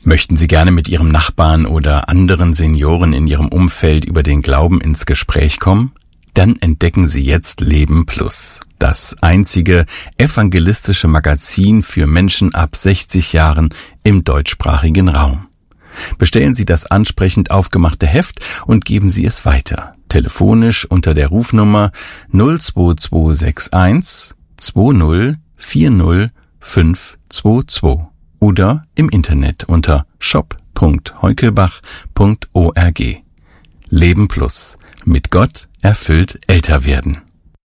Möchten Sie gerne mit Ihrem Nachbarn oder anderen Senioren in Ihrem Umfeld über den Glauben ins Gespräch kommen? Dann entdecken Sie jetzt Leben Plus, das einzige evangelistische Magazin für Menschen ab 60 Jahren im deutschsprachigen Raum. Bestellen Sie das ansprechend aufgemachte Heft und geben Sie es weiter. Telefonisch unter der Rufnummer 02261 20 40 522 oder im Internet unter shop.heukelbach.org. Leben Plus. Mit Gott erfüllt älter werden.